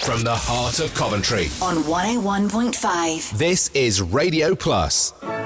from the heart of Coventry on 101.5. This is Radio Plus.